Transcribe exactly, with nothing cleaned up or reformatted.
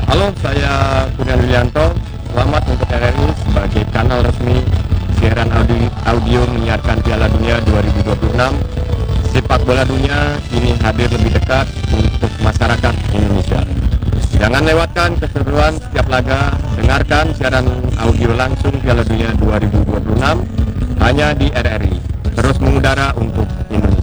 Halo, saya Kurniawan Wilianto. Selamat untuk R R I sebagai kanal resmi siaran audio, audio menyiarkan Piala Dunia dua ribu dua puluh enam. Sepak bola dunia kini hadir lebih dekat untuk masyarakat Indonesia. Jangan lewatkan keseruan setiap laga. Dengarkan siaran audio langsung Piala Dunia dua ribu dua puluh enam hanya di R R I. Terus mengudara untuk Indonesia.